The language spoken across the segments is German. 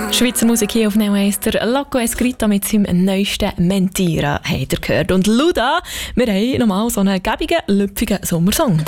Schweizer Musik hier auf Neo 1. Der Loco Escrito mit seinem neuesten Mentira habt ihr gehört. Und Luda, wir haben nochmal so einen gäbigen, lüpfigen Sommersong.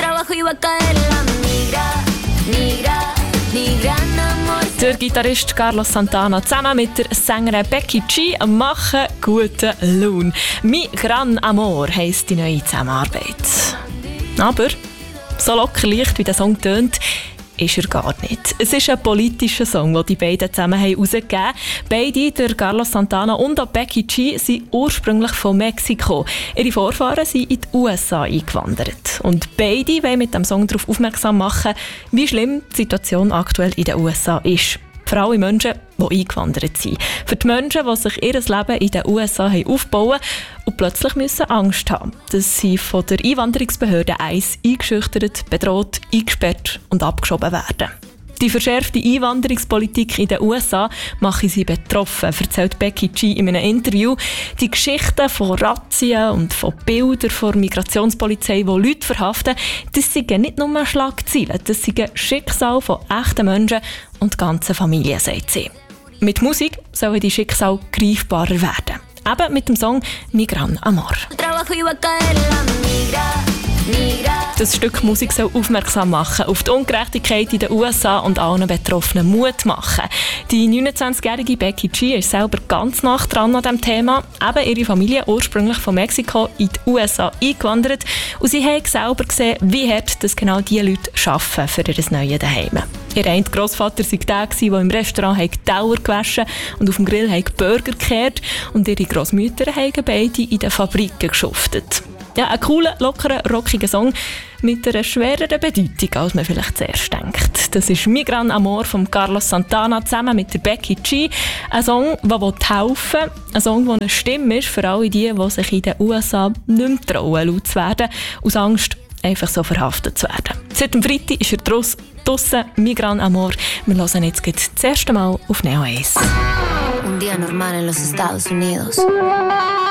Der Gitarrist Carlos Santana zusammen mit der Sängerin Becky G machen guten Lohn. Mi Gran Amor heisst die neue Zusammenarbeit. Aber so locker leicht wie der Song tönt, ist er gar nicht. Es ist ein politischer Song, den die beiden zusammen herausgegeben haben. Beide, der Carlos Santana und auch Becky G, sind ursprünglich von Mexiko. Ihre Vorfahren sind in die USA eingewandert. Und beide wollen mit dem Song darauf aufmerksam machen, wie schlimm die Situation aktuell in den USA ist. Für alle Menschen, die eingewandert sind. Für die Menschen, die sich ihr Leben in den USA aufbauen und plötzlich müssen Angst haben, dass sie von der Einwanderungsbehörde ICE eingeschüchtert, bedroht, eingesperrt und abgeschoben werden. Die verschärfte Einwanderungspolitik in den USA mache sie betroffen, erzählt Becky G in einem Interview. Die Geschichten von Razzien und von Bildern von der Migrationspolizei, die Leute verhaften, das sind nicht nur Schlagzeilen, das sind Schicksale von echten Menschen und ganzen Familien, sagt sie. Mit Musik sollen die Schicksale greifbarer werden. Eben mit dem Song Mi Gran Amor. Das Stück Musik soll aufmerksam machen auf die Ungerechtigkeit in den USA und allen Betroffenen Mut machen. Die 29-jährige Becky G ist selber ganz nah dran an diesem Thema. Eben ihre Familie, ursprünglich von Mexiko, in die USA eingewandert. Und sie hat selber gesehen, wie hart das genau diese Leute arbeiten für ihr neues Zuhause. Ihr ein Grossvater war der, der im Restaurant die Teller gewaschen und auf dem Grill die Burger gekehrt. Und ihre Grossmütter haben beide in den Fabriken geschuftet. Ja, ein cooler, lockerer, rockiger Song mit einer schwereren Bedeutung, als man vielleicht zuerst denkt. Das ist «Mi Gran Amor» von Carlos Santana zusammen mit der Becky G. Ein Song, der helfen will. Ein Song, der eine Stimme ist für alle die sich in den USA nicht mehr trauen, laut zu werden, aus Angst, einfach so verhaftet zu werden. Seit dem Freitag ist er draussen, «Mi Gran Amor». Wir hören jetzt das erste Mal auf Neo 1. Un día normal en los Estados Unidos.